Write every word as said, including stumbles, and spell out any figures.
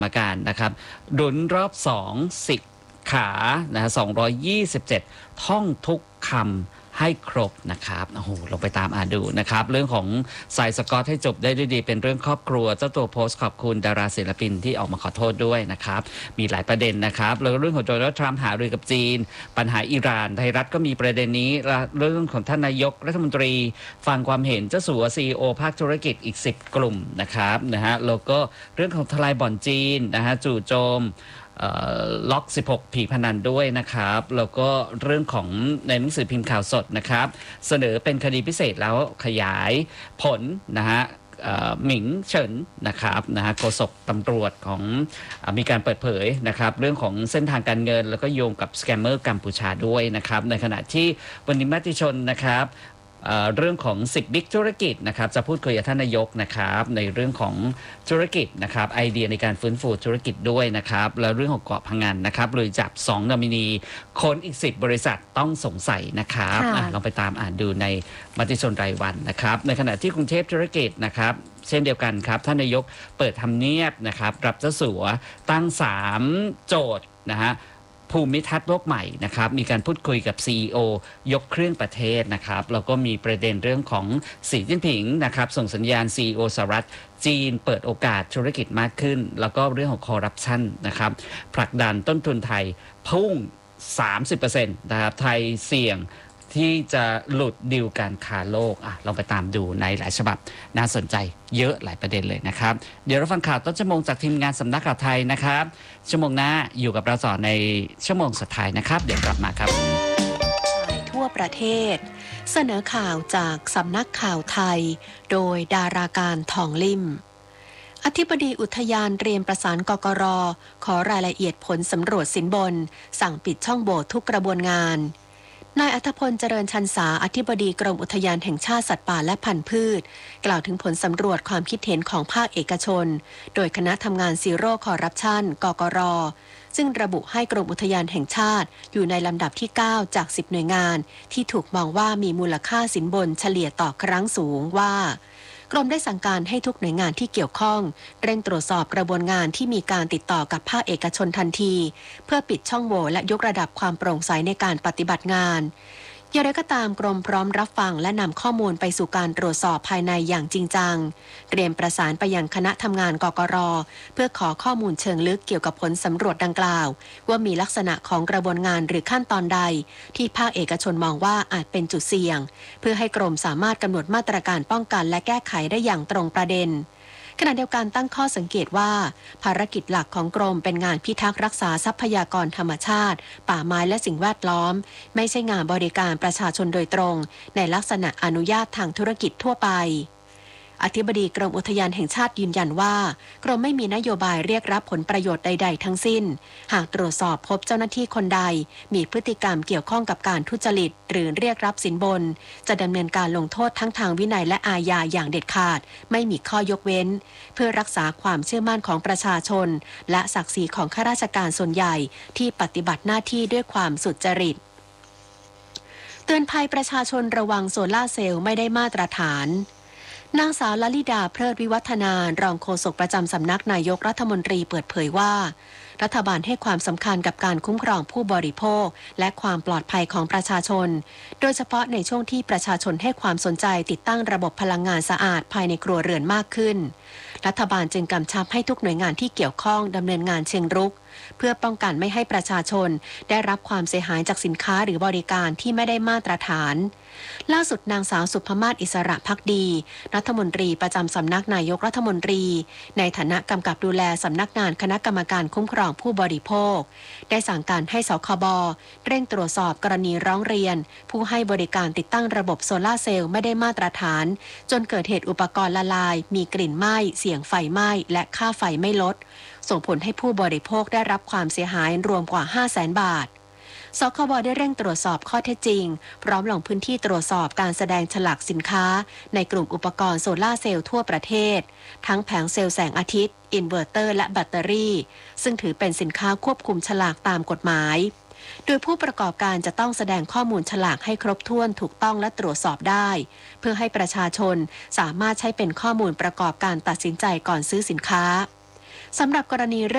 รรมการนะครับลุ้นรอบสองสิบขานะสองร้อยยี่สิบเจ็ดท่องทุกคำให้ครบนะครับโอ้โหลงไปตามอ่านดูนะครับเรื่องของสายสกอตให้จบได้ด้วยดีเป็นเรื่องครอบครัวเจ้าตัวโพสต์ขอบคุณดาราศิลปินที่ออกมาขอโทษด้วยนะครับมีหลายประเด็นนะครับแล้วเรื่องของโดนัลด์ทรัมป์หารือกับจีนปัญหาอิหร่านไทยรัฐก็มีประเด็นนี้เรื่องของท่านนายกรัฐมนตรีฟังความเห็นเจ้าสัวซีอีโอภาคธุรกิจอีกสิบกลุ่มนะครับนะฮะแล้วก็เรื่องของทลายบ่อนจีนนะฮะจู่โจมล็อกสิบหกผีพนันด้วยนะครับแล้วก็เรื่องของในหนังสือพิมพ์ข่าวสดนะครับเสนอเป็นคดีพิเศษแล้วขยายผลนะฮะหมิงเฉินนะครับนะฮะโฆษกตำรวจของมีการเปิดเผยนะครับเรื่องของเส้นทางการเงินแล้วก็โยงกับสแกมเมอร์กัมพูชาด้วยนะครับในขณะที่วันนี้มติชนนะครับเรื่องของสิบบิ๊กธุรกิจนะครับจะพูดคุยกับท่านนายกนะครับในเรื่องของธุรกิจนะครับไอเดียในการฟื้นฟูธุรกิจด้วยนะครับแล้วเรื่องของเกาะพังงานนะครับโดยจับสองนอมินีค้นอีกสิบบริษัทต้องสงสัยนะครับลองไปตามอ่านดูในมติชนรายวันนะครับในขณะที่กรุงเทพธุรกิจนะครับเช่นเดียวกันครับท่านนายกเปิดทำเนียบนะครับรับเจ้าสัวตั้งสามโจทย์นะฮะภูมิทัศน์โลกใหม่นะครับมีการพูดคุยกับ ซี อี โอ ยกเครื่องประเทศนะครับแล้วก็มีประเด็นเรื่องของสีจิ้นผิงนะครับส่งสัญญาณ ซี อี โอ สหรัฐจีนเปิดโอกาสธุรกิจมากขึ้นแล้วก็เรื่องของคอร์รัปชันนะครับผลักดันต้นทุนไทยพุ่ง สามสิบเปอร์เซ็นต์ นะครับไทยเสี่ยงที่จะหลุดดิวการค้าโลกอ่ะลองไปตามดูในหลายฉบับน่าสนใจเยอะหลายประเด็นเลยนะครับเดี๋ยวเราฟังข่าวต้นชั่วโมงจากทีมงานสำนักข่าวไทยนะครับชั่วโมงหน้าอยู่กับเราต่อในชั่วโมงสุดท้ายนะครับเดี๋ยวกลับมาครับทั่วประเทศเสนอข่าวจากสำนักข่าวไทยโดยดาราการทองลิ่มอธิบดีอุทยานเตรียมประสานกกร.ขอรายละเอียดผลสำรวจสินบนสั่งปิดช่องโหว่ทุกกระบวนงานนายอัธพลเจริญชันษาอธิบดีกรมอุทยานแห่งชาติสัตว์ป่าและพันธุ์พืชกล่าวถึงผลสำรวจความคิดเห็นของภาคเอกชนโดยคณะทำงานซีโร่คอร์รัปชันกกร.ซึ่งระบุให้กรมอุทยานแห่งชาติอยู่ในลำดับที่เก้าจากสิบหน่วยงานที่ถูกมองว่ามีมูลค่าสินบนเฉลี่ยต่อครั้งสูงว่ากรมได้สั่งการให้ทุกหน่วยงานที่เกี่ยวข้องเร่งตรวจสอบกระบวนงานที่มีการติดต่อกับภาคเอกชนทันทีเพื่อปิดช่องโหว่และยกระดับความโปร่งใสในการปฏิบัติงานอย่างไรก็ตามกรมพร้อมรับฟังและนำข้อมูลไปสู่การตรวจสอบภายในอย่างจริงจังเตรียมประสานไปยังคณะทำงานกกร.เพื่อขอข้อมูลเชิงลึกเกี่ยวกับผลสำรวจดังกล่าวว่ามีลักษณะของกระบวนงานหรือขั้นตอนใดที่ภาคเอกชนมองว่าอาจเป็นจุดเสี่ยงเพื่อให้กรมสามารถกำหนดมาตรการป้องกันและแก้ไขได้อย่างตรงประเด็นขณะเดียวกันตั้งข้อสังเกตว่าภารกิจหลักของกรมเป็นงานพิทักษ์รักษาทรัพยากรธรรมชาติป่าไม้และสิ่งแวดล้อมไม่ใช่งานบริการประชาชนโดยตรงในลักษณะอนุญาตทางธุรกิจทั่วไปอธิบดีกรมอุทยานแห่งชาติยืนยันว่ากรมไม่มีนโยบายเรียกรับผลประโยชน์ใดๆทั้งสิ้นหากตรวจสอบพบเจ้าหน้าที่คนใดมีพฤติกรรมเกี่ยวข้องกับการทุจริตหรือเรียกรับสินบนจะดำเนินการลงโทษทั้งทางวินัยและอาญาอย่างเด็ดขาดไม่มีข้อยกเว้นเพื่อรักษาความเชื่อมั่นของประชาชนและศักดิ์ศรีของข้าราชการส่วนใหญ่ที่ปฏิบัติหน้าที่ด้วยความสุจริตเตือนภัยประชาชนระวังโซล่าร์เซลล์ไม่ได้มาตรฐานนางสาวลลิดาเพลิดวิวัฒนารองโฆษกประจำสำนักนายกรัฐมนตรีเปิดเผยว่ารัฐบาลให้ความสำคัญกับการคุ้มครองผู้บริโภคและความปลอดภัยของประชาชนโดยเฉพาะในช่วงที่ประชาชนให้ความสนใจติดตั้งระบบพลังงานสะอาดภายในครัวเรือนมากขึ้นรัฐบาลจึงกำชับให้ทุกหน่วยงานที่เกี่ยวข้องดำเนินงานเชิงรุกเพื่อป้องกันไม่ให้ประชาชนได้รับความเสียหายจากสินค้าหรือบริการที่ไม่ได้มาตรฐานล่าสุดนางสาวสุภมาศอิสระภักดีรัฐมนตรีประจำสำนักนายกรัฐมนตรีในฐานะกำกับดูแลสำนักงานคณะกรรมการคุ้มครองผู้บริโภคได้สั่งการให้สคบเร่งตรวจสอบกรณีร้องเรียนผู้ให้บริการติดตั้งระบบโซลาร์เซลล์ไม่ได้มาตรฐานจนเกิดเหตุอุปกรณ์ละลายมีกลิ่นไหม้เสี่ยงไฟไหม้และค่าไฟไม่ลดส่งผลให้ผู้บริโภคได้รับความเสียหายรวมกว่า ห้าแสน บาทสคบได้เร่งตรวจสอบข้อเท็จจริงพร้อมลงพื้นที่ตรวจสอบการแสดงฉลากสินค้าในกลุ่มอุปกรณ์โซลาร์เซลล์ทั่วประเทศทั้งแผงเซลล์แสงอาทิตย์อินเวอร์เตอร์และแบตเตอรี่ซึ่งถือเป็นสินค้าควบคุมฉลากตามกฎหมายโดยผู้ประกอบการจะต้องแสดงข้อมูลฉลากให้ครบถ้วนถูกต้องและตรวจสอบได้เพื่อให้ประชาชนสามารถใช้เป็นข้อมูลประกอบการตัดสินใจก่อนซื้อสินค้าสำหรับกรณี